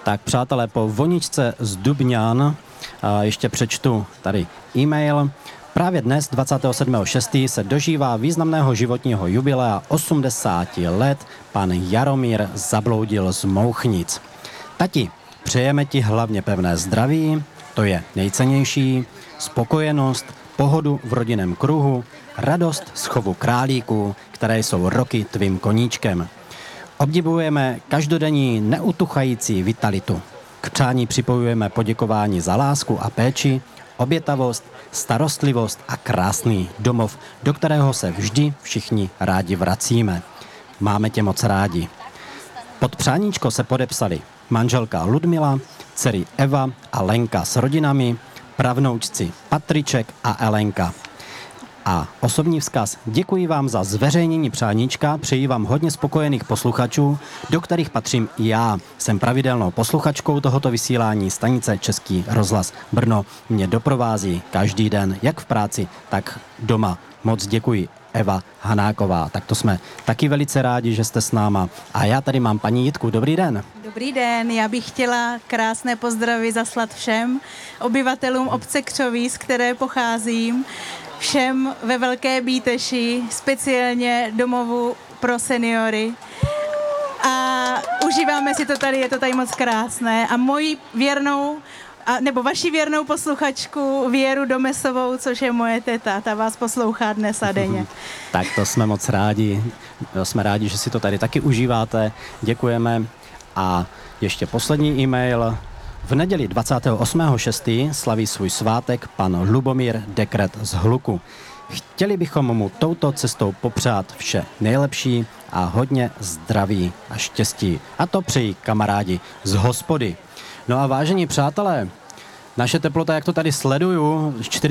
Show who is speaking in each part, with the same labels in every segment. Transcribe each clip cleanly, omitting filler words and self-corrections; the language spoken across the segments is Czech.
Speaker 1: Tak přátelé, po Voničce z Dubňan ještě přečtu tady e-mail. Právě dnes, 27.6., se dožívá významného životního jubilea 80 let pan Jaromír Zabloudil z Mouchnic. Tati, přejeme ti hlavně pevné zdraví, to je nejcennější, spokojenost, pohodu v rodinném kruhu, radost z chovu králíků, které jsou roky tvým koníčkem. Obdivujeme každodenní neutuchající vitalitu. K přání připojujeme poděkování za lásku a péči, obětavost, starostlivost a krásný domov, do kterého se vždy všichni rádi vracíme. Máme tě moc rádi. Pod přáníčko se podepsali manželka Ludmila, dcery Eva a Lenka s rodinami, pravnoučci Patriček a Elenka. A osobní vzkaz: děkuji vám za zveřejnění přáníčka, přeji vám hodně spokojených posluchačů, do kterých patřím i já. Jsem pravidelnou posluchačkou tohoto vysílání stanice Český rozhlas Brno. Mě doprovází každý den, jak v práci, tak doma. Moc děkuji, Eva Hanáková. Tak to jsme taky velice rádi, že jste s náma. A já tady mám paní Jitku. Dobrý den.
Speaker 2: Dobrý den, já bych chtěla krásné pozdravy zaslat všem obyvatelům obce Křoví, z které pocházím, všem ve Velké Bíteši, speciálně domovu pro seniory. A užíváme si to tady, je to tady moc krásné. A moji věrnou, nebo vaši věrnou posluchačku Věru Domesovou, což je moje teta, ta vás poslouchá dnes a denně.
Speaker 1: Tak to jsme moc rádi. Jsme rádi, že si to tady taky užíváte. Děkujeme. A ještě poslední e-mail. V neděli 28.6. slaví svůj svátek pan Lubomír Dekret z Hluku. Chtěli bychom mu touto cestou popřát vše nejlepší a hodně zdraví a štěstí. A to přejí kamarádi z hospody. No a vážení přátelé, naše teplota, jak to tady sleduju,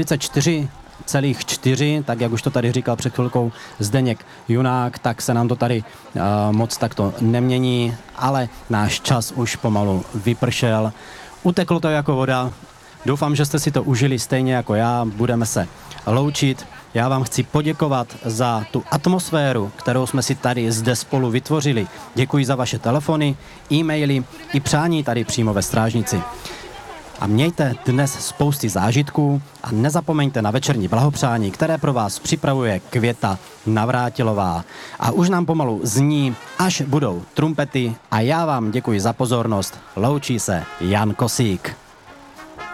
Speaker 1: 44,4, tak jak už to tady říkal před chvilkou Zdeněk Junák, tak se nám to tady moc takto nemění, ale náš čas už pomalu vypršel. Uteklo to jako voda. Doufám, že jste si to užili stejně jako já. Budeme se loučit. Já vám chci poděkovat za tu atmosféru, kterou jsme si tady zde spolu vytvořili. Děkuji za vaše telefony, e-maily i přání tady přímo ve Strážnici. A mějte dnes spousty zážitků a nezapomeňte na večerní blahopřání, které pro vás připravuje Květa Navrátilová. A už nám pomalu zní, až budou trumpety, a já vám děkuji za pozornost. Loučí se Jan Kosík.